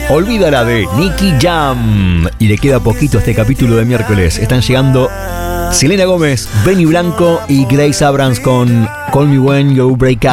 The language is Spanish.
Olvídala de Nicky Jam. Y le queda poquito a este capítulo de miércoles. Están llegando Selena Gómez, Benny Blanco y Grace Abrams con Call Me When You Break Up.